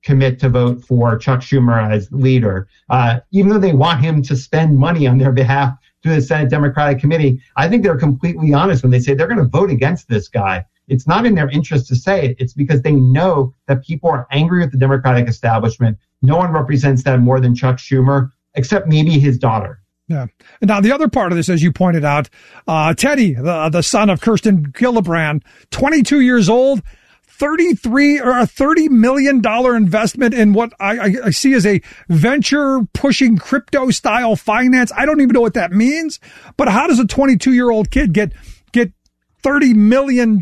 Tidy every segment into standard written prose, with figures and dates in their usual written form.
commit to vote for Chuck Schumer as leader. Even though they want him to spend money on their behalf through the Senate Democratic Committee, I think they're completely honest when they say they're going to vote against this guy. It's not in their interest to say it. It's because they know that people are angry with the Democratic establishment. No one represents that more than Chuck Schumer, except maybe his daughter. Yeah. And now the other part of this, as you pointed out, Teddy, the son of Kirsten Gillibrand, 22 years old, $30 million investment in what I see as a venture pushing crypto style finance. I don't even know what that means, but how does a 22-year-old kid get $30 million,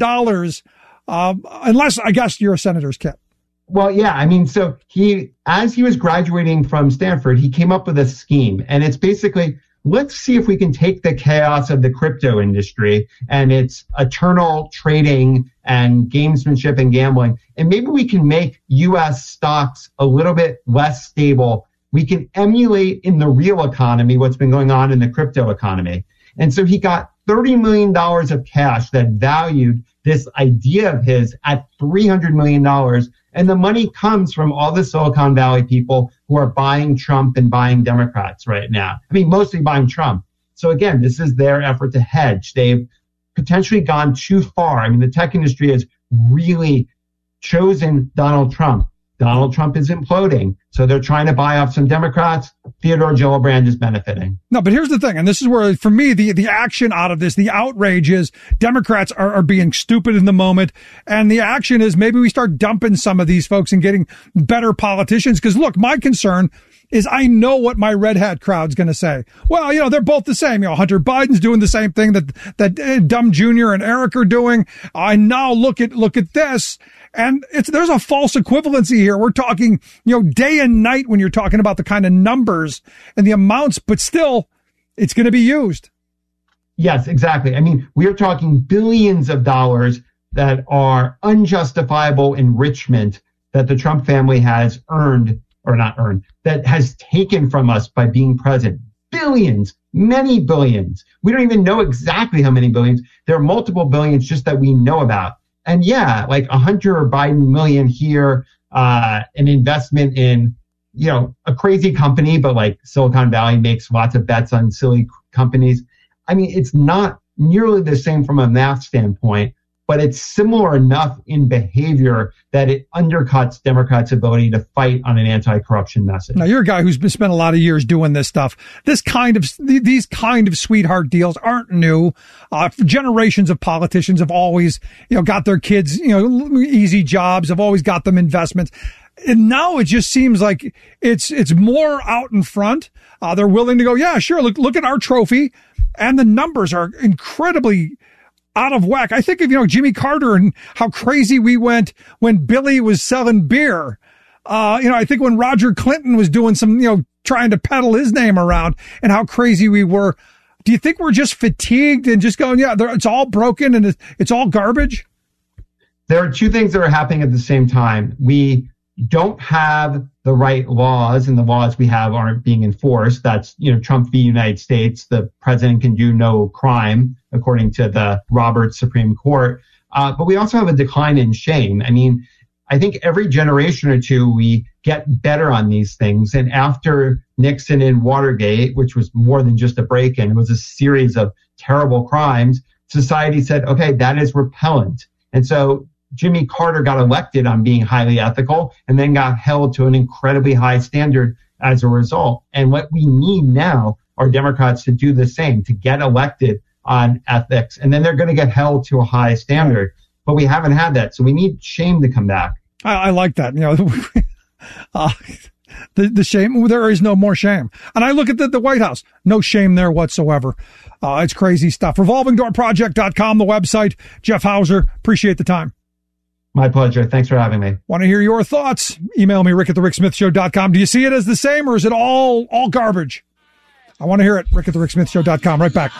unless I guess you're a senator's kid? Well, yeah. I mean, so as he was graduating from Stanford, he came up with a scheme, and it's basically, let's see if we can take the chaos of the crypto industry and its eternal trading and gamesmanship and gambling, and maybe we can make U.S. stocks a little bit less stable. We can emulate in the real economy what's been going on in the crypto economy. And so he got $30 million of cash that valued this idea of his at $300 million. And the money comes from all the Silicon Valley people who are buying Trump and buying Democrats right now. I mean, mostly buying Trump. So again, this is their effort to hedge. They've potentially gone too far. I mean, the tech industry has really chosen Donald Trump. Donald Trump is imploding. So they're trying to buy off some Democrats. Theodore Gillibrand is benefiting. No, but here's the thing. And this is where, for me, the action out of this, the outrage is Democrats are being stupid in the moment. And the action is maybe we start dumping some of these folks and getting better politicians. Because look, my concern is I know what my red hat crowd's going to say. Well, they're both the same. Hunter Biden's doing the same thing that Dumb Jr. and Eric are doing. I now look at this. And there's a false equivalency here. We're talking, day and night when you're talking about the kind of numbers and the amounts, but still it's going to be used. Yes, exactly. I mean, we are talking billions of dollars that are unjustifiable enrichment that the Trump family has earned, or not earned, that has taken from us by being present. Billions, many billions. We don't even know exactly how many billions. There are multiple billions just that we know about. And yeah, like a Hunter Biden million here, an investment in, a crazy company, but like Silicon Valley makes lots of bets on silly companies. I mean, it's not nearly the same from a math standpoint, but it's similar enough in behavior that it undercuts Democrats' ability to fight on an anti-corruption message. Now, you're a guy who's spent a lot of years doing this stuff. These kind of sweetheart deals aren't new. Generations of politicians have always, got their kids, easy jobs, have always got them investments. And now it just seems like it's more out in front. They're willing to go, yeah, sure. Look at our trophy. And the numbers are incredibly out of whack. I think of, Jimmy Carter and how crazy we went when Billy was selling beer. I think when Roger Clinton was doing some, trying to peddle his name around and how crazy we were. Do you think we're just fatigued and just going, it's all broken and it's all garbage? There are two things that are happening at the same time. We don't have the right laws, and the laws we have aren't being enforced. That's, Trump v. United States. The president can do no crime, according to the Roberts Supreme Court. But we also have a decline in shame. I mean, I think every generation or two, we get better on these things. And after Nixon and Watergate, which was more than just a break-in, it was a series of terrible crimes, society said, okay, that is repellent. And so Jimmy Carter got elected on being highly ethical and then got held to an incredibly high standard as a result. And what we need now are Democrats to do the same, to get elected on ethics. And then they're going to get held to a high standard. But we haven't had that. So we need shame to come back. I like that. The shame, there is no more shame. And I look at the White House, no shame there whatsoever. It's crazy stuff. RevolvingDoorProject.com, the website. Jeff Hauser, appreciate the time. My pleasure. Thanks for having me. Want to hear your thoughts? Email me, rick@thericksmithshow.com. Do you see it as the same, or is it all garbage? I want to hear it. rick@thericksmithshow.com. Right back.